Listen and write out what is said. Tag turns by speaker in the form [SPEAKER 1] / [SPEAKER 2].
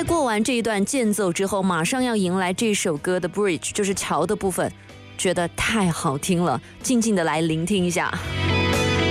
[SPEAKER 1] 在过完这一段间奏之后，马上要迎来这首歌的 bridge， 就是桥的部分，觉得太好听了，静静的来聆听一下。